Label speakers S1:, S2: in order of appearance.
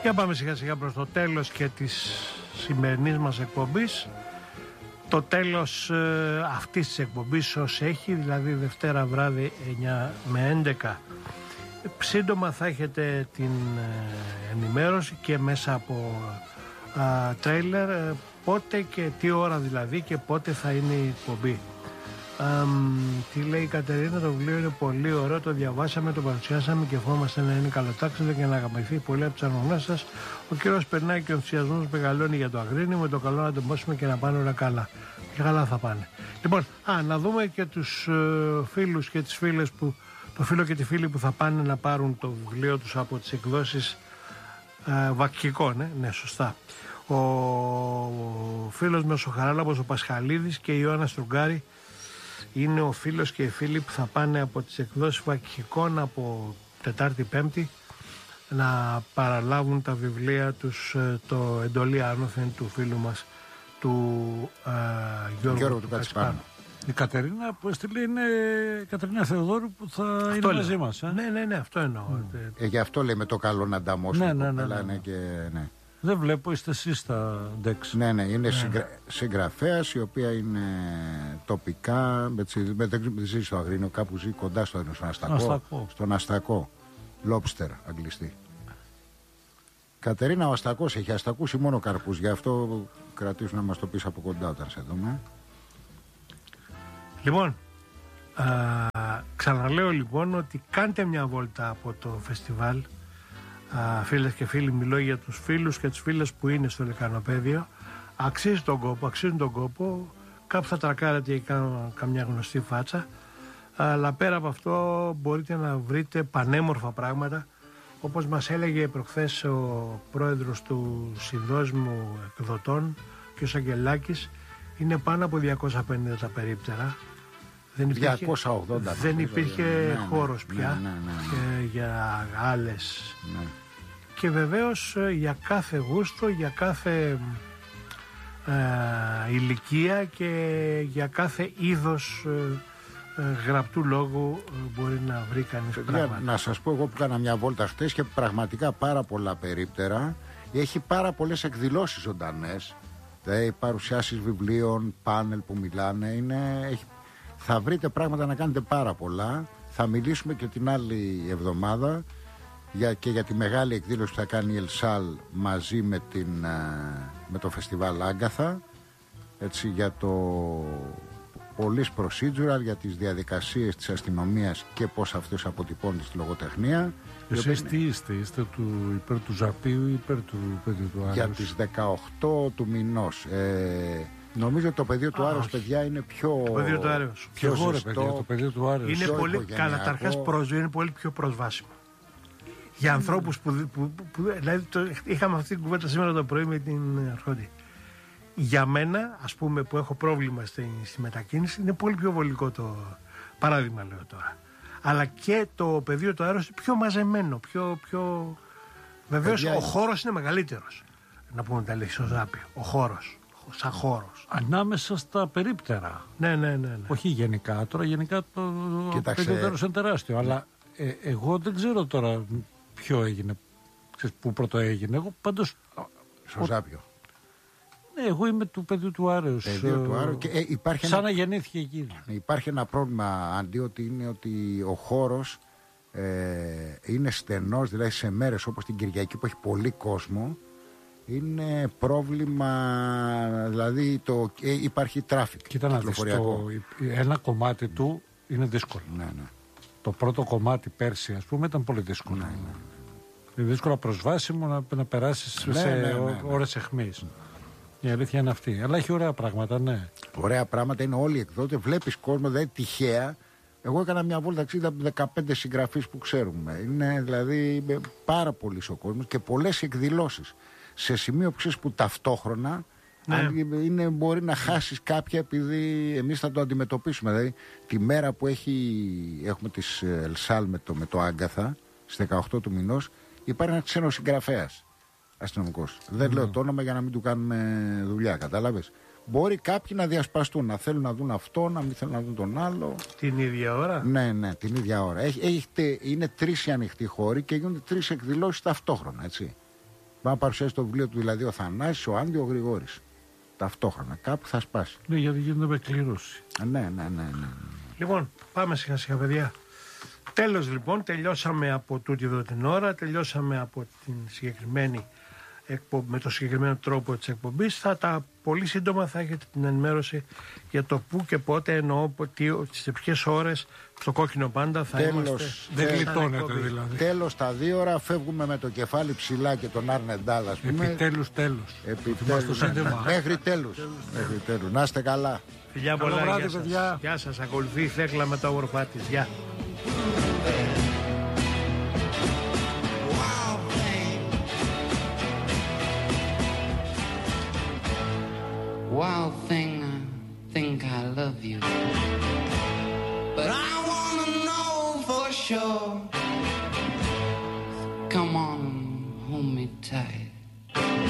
S1: Για πάμε σιγά σιγά προς το τέλος και της σημερινής μας εκπομπής. Το τέλος αυτής της εκπομπής ως έχει, δηλαδή Δευτέρα βράδυ 9 με 11. Σύντομα θα έχετε την ενημέρωση και μέσα από τρέιλερ πότε και τι ώρα δηλαδή και πότε θα είναι η εκπομπή. Τι λέει η Κατερίνα, το βιβλίο είναι πολύ ωραίο, το διαβάσαμε, το παρουσιάσαμε και ευχόμαστε να είναι καλοτάξιδο και να αγαπηθεί πολύ από τους αναγνώστες σας. Ο καιρός περνάει και ο ενθουσιασμός μεγαλώνει για το Αγρίνιο, με το καλό να το μώσουμε και να πάνε όλα καλά. Και καλά θα πάνε. Λοιπόν, να δούμε και τους φίλους και τις φίλες που, το φίλο και τη φίλη που θα πάνε να πάρουν το βιβλίο τους από τις εκδόσεις Βακχικών, ναι, σωστά. Ο φίλος μας ο Χαράλαμπος ο Πασχαλίδης και η Ιωάννα Στρουγκάρη είναι ο φίλος και οι φίλοι που θα πάνε από τις εκδόσεις Βακχικών από Τετάρτη Πέμπτη να παραλάβουν τα βιβλία τους, το εντολή άνωθεν του φίλου μας του Γιώργου του Κατσιπάνου.
S2: Η Κατερίνα που έστειλε είναι η Κατερίνα Θεοδόρου που θα είναι μαζί μας.
S1: Ναι, αυτό εννοώ.
S3: Γι' αυτό λέμε το καλό να ανταμώσουμε.
S1: Ναι.
S3: Ναι.
S2: Δεν βλέπω, είστε εσείς στα ντεξ.
S3: Ναι, είναι συγγραφέας η οποία είναι τοπικά, δεν ζει στο Αγρίνιο, κάπου ζει κοντά στο Αστακό. Στον Αστακό. Λόμπστερ, αγγλιστή. Κατερίνα, ο Αστακός έχει αστακούς ή μόνο καρπούς, γι' αυτό κρατήσουν να μας το πεις από κοντά όταν σε δούμε.
S1: Λοιπόν, ξαναλέω λοιπόν ότι κάντε μια βόλτα από το φεστιβάλ. Φίλες και φίλοι, μιλώ για τους φίλους και τις φίλες που είναι στο Λεκανοπαίδιο. Αξίζει αξίζουν τον κόπο. Κάπου θα τρακάρετε ή καμιά γνωστή φάτσα. Αλλά πέρα από αυτό μπορείτε να βρείτε πανέμορφα πράγματα. Όπως μας έλεγε προχθές ο πρόεδρος του Συνδόσμου Εκδοτών κ. Αγγελάκης, είναι πάνω από 250 τα περίπτερα. Δεν υπήρχε χώρος πια για άλλες. Και βεβαίως για κάθε γούστο, για κάθε ηλικία και για κάθε είδος γραπτού λόγου μπορεί να βρει κανείς πράγματα.
S3: Να σας πω, εγώ που έκανα μια βόλτα χτες και πραγματικά πάρα πολλά περίπτερα, έχει πάρα πολλές εκδηλώσεις ζωντανές, δηλαδή παρουσιάσεις βιβλίων, πάνελ που μιλάνε, θα βρείτε πράγματα να κάνετε πάρα πολλά. Θα μιλήσουμε και την άλλη εβδομάδα και για τη μεγάλη εκδήλωση που θα κάνει η Ελσάλ μαζί με το φεστιβάλ Άγκαθα, έτσι, για το police procedural, για τις διαδικασίες της αστυνομίας και πώς αυτές αποτυπώνται στη λογοτεχνία.
S2: Εσείς τι είστε υπέρ του Ζαπίου ή υπέρ του παιδιού του Άρεως?
S3: Για τις 18 του μηνός. Νομίζω το πεδίο του Άρεως, παιδιά, είναι πιο.
S1: Το πεδίο του Άρεως.
S2: Πιο ζεστό. Το πεδίο του Άρεως
S1: είναι πολύ, καταρχάς είναι πολύ πιο προσβάσιμο. Για ανθρώπους που δηλαδή είχαμε αυτή την κουβέντα σήμερα το πρωί με την Αρχόντη. Για μένα, ας πούμε, που έχω πρόβλημα στη μετακίνηση, είναι πολύ πιο βολικό το παράδειγμα, λέω τώρα. Αλλά και το πεδίο του Άρεως είναι πιο μαζεμένο, πιο. Βεβαίως ο χώρος είναι μεγαλύτερος. Να πούμε τα λέει στο Ζάπιο. Ο χώρος. Σαν χώρος.
S2: Ανάμεσα στα περίπτερα.
S1: Ναι.
S2: Όχι γενικά. Τώρα γενικά το πεδίο του Άρεως είναι τεράστιο. Αλλά εγώ δεν ξέρω τώρα ποιο έγινε. Πού πρώτο έγινε. Εγώ πάντως.
S3: Στο Ζάπιο.
S2: Ναι, εγώ είμαι του παιδιού του Άρεως. Σαν να γεννήθηκε εκεί.
S3: Υπάρχει ένα πρόβλημα, Αντί, ότι είναι ότι ο χώρος είναι στενός, δηλαδή σε μέρες όπως την Κυριακή που έχει πολύ κόσμο, είναι πρόβλημα, δηλαδή υπάρχει τράφικ.
S2: Κοίτα να δεις, ένα κομμάτι του είναι δύσκολο.
S3: Ναι.
S2: Το πρώτο κομμάτι πέρσι, ας πούμε, ήταν πολύ δύσκολο.
S3: Ναι.
S2: Είναι δύσκολο προσβάσιμο να περάσεις σε ώρες εχμής. Η αλήθεια είναι αυτή. Αλλά έχει ωραία πράγματα, ναι.
S3: Ωραία πράγματα, είναι όλοι οι εκδότες. Βλέπεις κόσμο, δηλαδή τυχαία. Εγώ έκανα μια βόλτα 15 συγγραφείς που ξέρουμε. Είναι δηλαδή πάρα πολύ ο κόσμος και πολλές εκδηλώσεις. Σε σημείο που ξέρεις που ταυτόχρονα μπορεί να χάσεις κάποια, επειδή εμείς θα το αντιμετωπίσουμε. Δηλαδή τη μέρα που έχουμε τις Ελσάλ με το Άγκαθα, στις 18 του μηνός, υπάρχει ένα ξένος συγγραφέας αστυνομικός. Δεν λέω το όνομα για να μην του κάνουμε δουλειά, κατάλαβες. Μπορεί κάποιοι να διασπαστούν, να θέλουν να δουν αυτό, να μην θέλουν να δουν τον άλλο.
S1: Την ίδια ώρα?
S3: Ναι, την ίδια ώρα. Είναι 3 οι ανοιχτοί χώροι και γίνονται 3 εκδηλώσεις ταυτόχρονα, έτσι. Va να παρουσιάσει το βιβλίο του δηλαδή ο Θανάσης, ο Άνδη, ο Γρηγόρης. Ταυτόχρονα. Κάπου θα σπάσει.
S2: Ναι, γιατί γίνεται με κλήρωση.
S3: Ναι.
S1: Λοιπόν, πάμε σιγά σιγά, παιδιά. Τέλος λοιπόν, τελειώσαμε από τούτη εδώ την ώρα, τελειώσαμε από την συγκεκριμένη με το συγκεκριμένο τρόπο της εκπομπής. Πολύ σύντομα θα έχετε την ενημέρωση για το πού και πότε, εννοώ σε ποιες ώρες στο Κόκκινο Πάντα θα είμαστε.
S2: Δεν γλιτώνεται δηλαδή.
S3: Τέλος τα 2 ώρα φεύγουμε με το κεφάλι ψηλά και τον Άρνε Ντάλ, ας πούμε.
S2: Επιτέλους.
S3: Μέχρι τέλους. Να είστε καλά.
S1: Φιλιά πολλά, γεια σας. Ακολουθεί η Θέκλα με τα όμορφά της. Γεια.
S4: Wild thing, I think I love you, but I wanna know for sure. Come on, hold me tight.